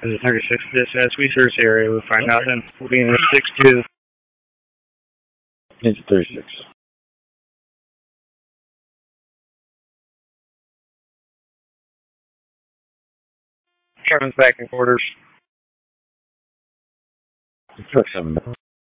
This is 36 dispatch. We search the area. We'll find out then. We'll be in the 6-2. Into 36. Kevin's back in quarters. Truck 7.